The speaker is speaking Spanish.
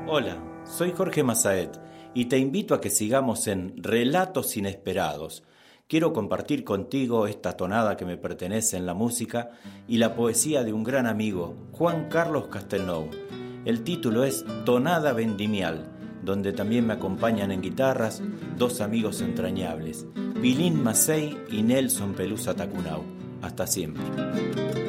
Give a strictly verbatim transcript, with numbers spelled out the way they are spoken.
Hola, soy Jorge Masaet y te invito a que sigamos en Relatos Inesperados. Quiero compartir contigo esta tonada que me pertenece en la música y la poesía de un gran amigo, Juan Carlos Castelnau. El título es Tonada Vendimial, donde también me acompañan en guitarras dos amigos entrañables, Pilín Macei y Nelson Pelusa Tacunau. Hasta siempre.